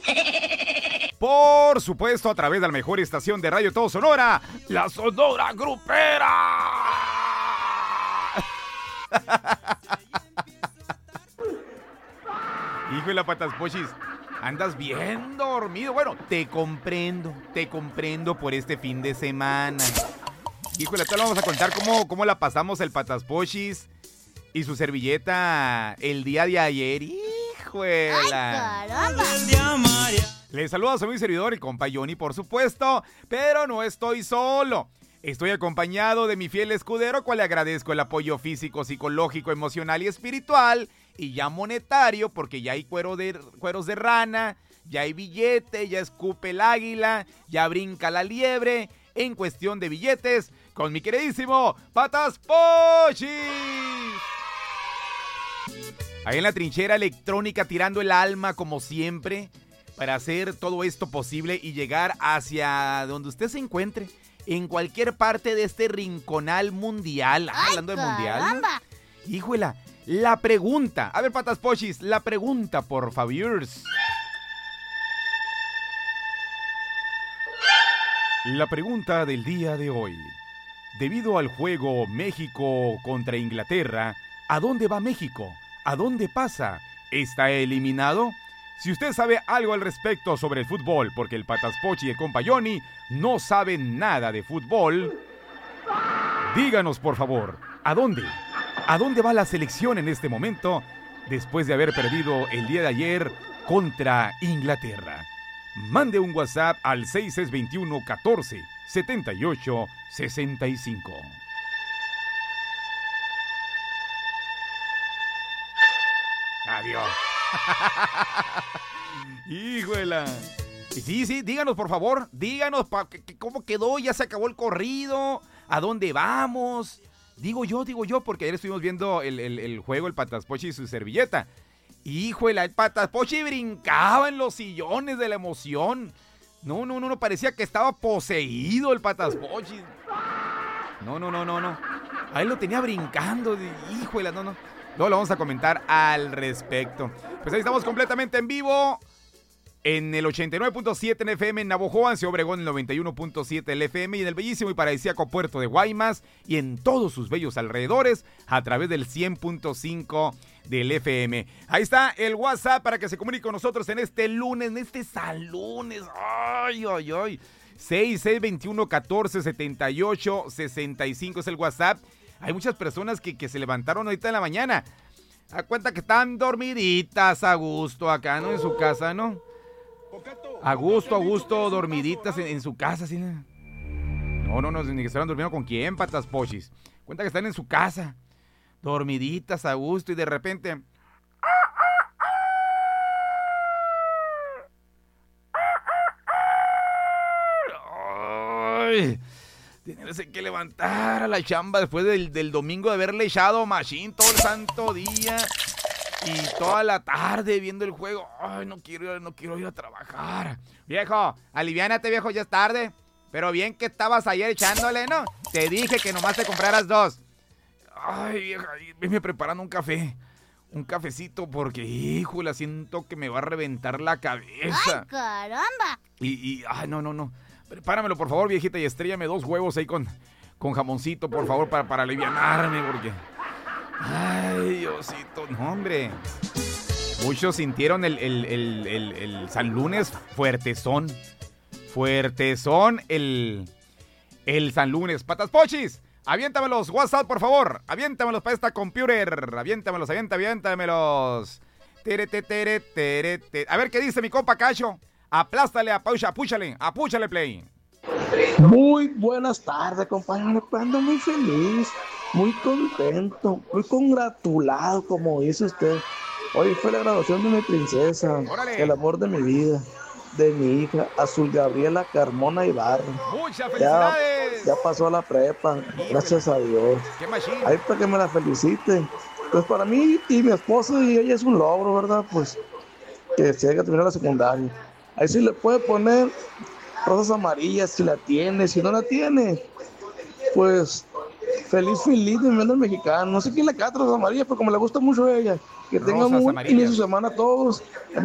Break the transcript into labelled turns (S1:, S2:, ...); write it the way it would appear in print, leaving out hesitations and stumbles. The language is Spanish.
S1: Por supuesto, a través de la mejor estación de radio todo Sonora, la Sonora Grupera. Híjole, Patas Pochis, andas bien dormido. Bueno, te comprendo por este fin de semana. Híjole, te lo vamos a contar cómo la pasamos el Patas Pochis y su servilleta el día de ayer. ¡Híjole! ¡Ay, caramba! Les saluda a su servidor, el compa Johnny, por supuesto, pero no estoy solo. Estoy acompañado de mi fiel escudero, cual le agradezco el apoyo físico, psicológico, emocional y espiritual, y ya monetario, porque ya hay cueros de rana, ya hay billete, ya escupe el águila, ya brinca la liebre, en cuestión de billetes, con mi queridísimo Patas Pochis. Ahí en la trinchera electrónica tirando el alma como siempre para hacer todo esto posible y llegar hacia donde usted se encuentre, en cualquier parte de este rinconal mundial. Hablando de mundial, ¿no? Híjola, la pregunta. A ver, Patas Pochis, la pregunta, por favor. La pregunta del día de hoy. Debido al juego México contra Inglaterra, ¿a dónde va México? ¿A dónde pasa? ¿Está eliminado? Si usted sabe algo al respecto sobre el fútbol, porque el Patas Pochi y el compa Johnny no saben nada de fútbol, díganos por favor, ¿a dónde? ¿A dónde va la selección en este momento después de haber perdido el día de ayer contra Inglaterra? Mande un WhatsApp al 6621 14 78 65. Adiós. Híjola. Sí, díganos por favor, díganos cómo quedó, ya se acabó el corrido, a dónde vamos. Digo yo, porque ayer estuvimos viendo el juego, el Patas Pochi y su servilleta. Híjola, el Patas Pochi brincaba en los sillones de la emoción. No, parecía que estaba poseído el Patas Pochi. No. Ahí lo tenía brincando, híjola, no. Luego lo vamos a comentar al respecto. Pues ahí estamos completamente en vivo en el 89.7 en FM en Navojoa, en Ciudad Obregón, en el 91.7 el FM y en el bellísimo y paradisíaco puerto de Guaymas y en todos sus bellos alrededores a través del 100.5 del FM. Ahí está el WhatsApp para que se comunique con nosotros en este lunes, en este San Lunes. Ay. 6621 14 78 65 es el WhatsApp. Hay muchas personas que se levantaron ahorita en la mañana. A cuenta que están dormiditas a gusto acá, ¿no? En su casa, ¿no? A gusto, dormiditas en su casa, ¿sí? No, ni que están durmiendo con quién, Patas Pochis. Cuenta que están en su casa, dormiditas a gusto y de repente... ¡Ay! Tienes que levantar a la chamba después del domingo de haberle echado machín todo el santo día y toda la tarde viendo el juego. Ay, no quiero ir a trabajar. Viejo, aliviánate, viejo, ya es tarde. Pero bien que estabas ayer echándole, ¿no? Te dije que nomás te compraras 2. Ay, vieja, venme preparando un café. Un cafecito porque, híjole, siento que me va a reventar la cabeza.
S2: ¡Ay, caramba!
S1: Ay, no. Prepáramelo, por favor, viejita, y estréllame 2 huevos ahí con jamoncito, por favor, para alivianarme, porque... Ay, Diosito, no, hombre. Muchos sintieron el San Lunes fuertezón el San Lunes. Patas Pochis, aviéntamelos, WhatsApp, por favor. Aviéntamelos para esta computer. Aviéntamelos. A ver qué dice mi compa Cacho. Aplástale, apúchale play.
S3: Muy buenas tardes, compañero. Ando muy feliz, muy contento, muy congratulado, como dice usted. Hoy fue la graduación de mi princesa,
S1: ¡Órale!
S3: El amor de mi vida, de mi hija, Azul Gabriela Carmona Ibarra.
S1: ¡Muchas felicidades!
S3: Ya pasó a la prepa, gracias a Dios.
S1: ¡Qué machín!
S3: Ahí para que me la felicite. Pues para mí y mi esposo y ella es un logro, ¿verdad? Pues que se haya terminado la secundaria. Ahí sí le puede poner rosas amarillas si la tiene, si no la tiene, pues feliz de el mexicano. No sé quién le canta rosas amarillas, pero como le gusta mucho a ella, que tengan un inicio de semana a todos.